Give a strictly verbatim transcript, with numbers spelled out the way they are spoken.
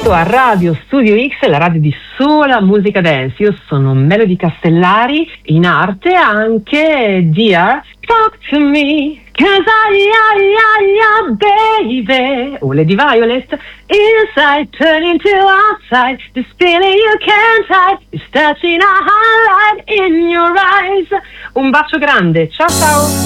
benvenuto a Radio Studio X, la radio di sola musica dance. Io sono Melody Castellari, in arte anche Dear Talk to Me, cause I, I, I, I, baby. O Lady Violet, inside turn into outside, this feeling you can't hide, is touching a highlight in your eyes. Un bacio grande, ciao ciao.